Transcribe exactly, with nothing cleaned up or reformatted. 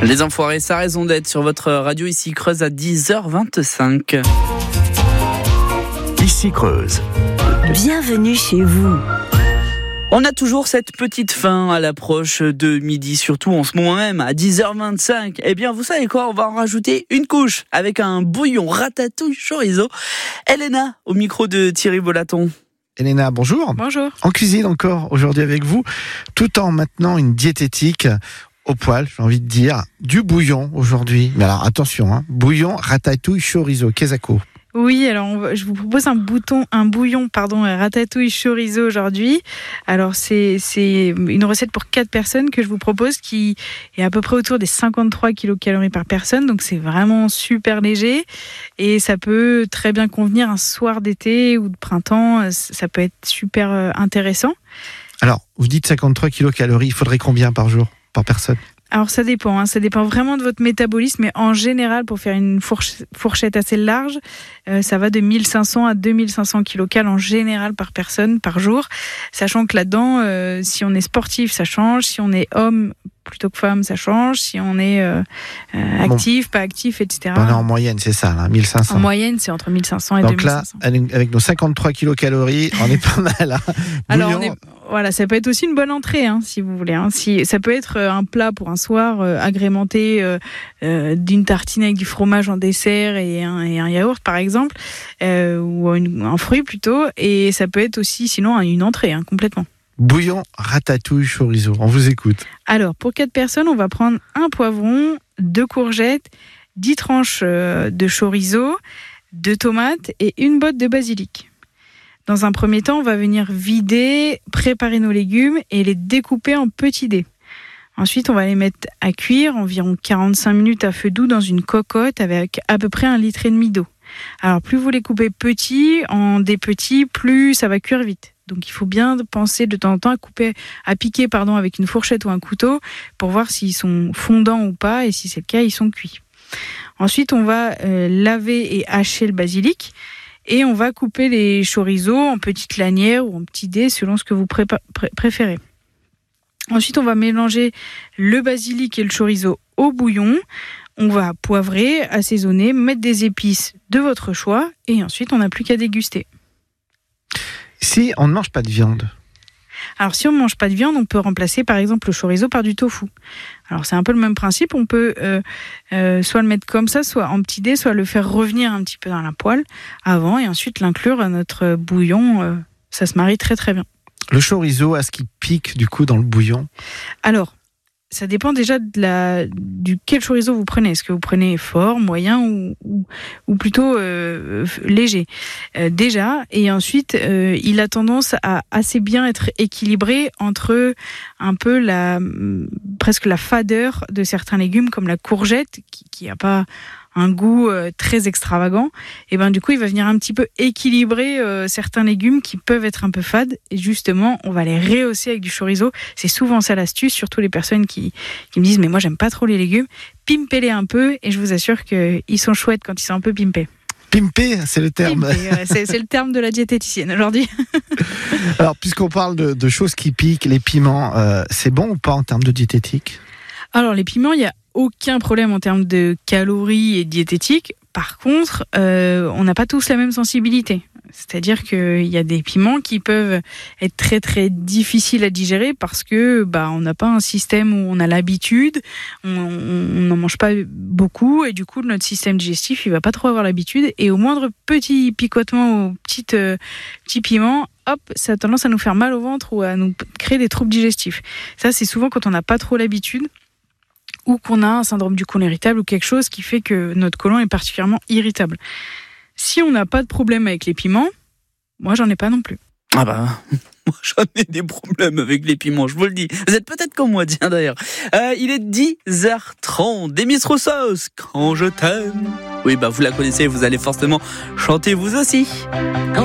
Les Enfoirés, ça a raison d'être sur votre radio ici Creuse à dix heures vingt-cinq. Ici Creuse. Bienvenue chez vous. On a toujours cette petite faim à l'approche de midi, surtout en ce moment même, à dix heures vingt-cinq. Eh bien, vous savez quoi, on va en rajouter une couche avec un bouillon ratatouille chorizo. Elena, au micro de Thierry Bolaton. Elena, bonjour. Bonjour. En cuisine encore aujourd'hui avec vous, tout en maintenant une diététique au poil, j'ai envie de dire, du bouillon aujourd'hui. Mais alors attention, hein, bouillon ratatouille chorizo, quesaco. Oui, alors on va, je vous propose un, bouton, un bouillon pardon, ratatouille chorizo aujourd'hui. Alors c'est, c'est une recette pour quatre personnes que je vous propose qui est à peu près autour des cinquante-trois kilocalories par personne. Donc c'est vraiment super léger et ça peut très bien convenir un soir d'été ou de printemps. Ça peut être super intéressant. Alors, vous dites cinquante-trois kilocalories, il faudrait combien par jour, par personne ? Alors ça dépend, hein, ça dépend vraiment de votre métabolisme, mais en général, pour faire une fourche, fourchette assez large, euh, ça va de mille cinq cents à deux mille cinq cents kilocalories en général par personne, par jour, sachant que là-dedans, euh, si on est sportif, ça change, si on est homme plutôt que femme, ça change, si on est euh, euh, actif, bon. pas actif, et cetera. On est en moyenne, c'est ça, là, mille cinq cents. En moyenne, c'est entre mille cinq cents et donc deux mille cinq cents. Donc là, avec nos cinquante-trois kilocalories, on est pas mal. Hein. Alors, on est... Voilà, ça peut être aussi une bonne entrée, hein, si vous voulez. Hein. Si, ça peut être un plat pour un soir, euh, agrémenté euh, euh, d'une tartine avec du fromage en dessert et un, et un yaourt, par exemple, euh, ou une, un fruit plutôt. Et ça peut être aussi, sinon, une entrée, hein, complètement. Bouillon ratatouille chorizo, on vous écoute. Alors, pour quatre personnes, on va prendre un poivron, deux courgettes, dix tranches euh, de chorizo, deux tomates et une botte de basilic. Dans un premier temps, on va venir vider, préparer nos légumes et les découper en petits dés. Ensuite, on va les mettre à cuire environ quarante-cinq minutes à feu doux dans une cocotte avec à peu près un litre et demi d'eau. Alors, plus vous les coupez petits, en dés petits, plus ça va cuire vite. Donc, il faut bien penser de temps en temps à couper, à piquer, pardon, avec une fourchette ou un couteau pour voir s'ils sont fondants ou pas et si c'est le cas, ils sont cuits. Ensuite, on va euh, laver et hacher le basilic. Et on va couper les chorizo en petites lanières ou en petits dés selon ce que vous prépa- pr- préférez. Ensuite, on va mélanger le basilic et le chorizo au bouillon. On va poivrer, assaisonner, mettre des épices de votre choix et ensuite, on n'a plus qu'à déguster. Si on ne mange pas de viande ? Alors, si on ne mange pas de viande, on peut remplacer par exemple le chorizo par du tofu. Alors, c'est un peu le même principe. On peut euh, euh, soit le mettre comme ça, soit en petits dés, soit le faire revenir un petit peu dans la poêle avant et ensuite l'inclure à notre bouillon. Euh, ça se marie très très bien. Le chorizo, est-ce qu'il pique du coup dans le bouillon ? Alors, ça dépend déjà de la, du quel chorizo vous prenez. Est-ce que vous prenez fort, moyen ou, ou, ou plutôt euh, léger euh, déjà, et ensuite, euh, il a tendance à assez bien être équilibré entre un peu la, presque la fadeur de certains légumes comme la courgette, qui n'a pas un goût euh, très extravagant, et ben du coup il va venir un petit peu équilibrer euh, certains légumes qui peuvent être un peu fades, et justement on va les rehausser avec du chorizo. C'est souvent ça l'astuce, surtout les personnes qui, qui me disent mais moi j'aime pas trop les légumes, pimpez-les un peu et je vous assure qu'ils sont chouettes quand ils sont un peu pimpés. Pimpé, c'est le terme. Pimpé, ouais, c'est, c'est le terme de la diététicienne aujourd'hui. Alors puisqu'on parle de, de choses qui piquent, les piments, euh, c'est bon ou pas en termes de diététique ? Alors les piments, il y a aucun problème en termes de calories et diététique. Par contre, euh, on n'a pas tous la même sensibilité. C'est-à-dire qu'il y a des piments qui peuvent être très très difficiles à digérer parce que bah on n'a pas un système où on a l'habitude, on n'en mange pas beaucoup et du coup notre système digestif il va pas trop avoir l'habitude et au moindre petit picotement, au petit euh, petit piment, hop, ça a tendance à nous faire mal au ventre ou à nous créer des troubles digestifs. Ça c'est souvent quand on n'a pas trop l'habitude, ou qu'on a un syndrome du côlon irritable ou quelque chose qui fait que notre côlon est particulièrement irritable. Si on n'a pas de problème avec les piments, moi j'en ai pas non plus. Ah bah, moi j'en ai des problèmes avec les piments, je vous le dis. Vous êtes peut-être comme moi, tiens d'ailleurs. Euh, il est dix heures trente, Demis Roussos, Quand je t'aime. Oui bah vous la connaissez, vous allez forcément chanter vous aussi. Quand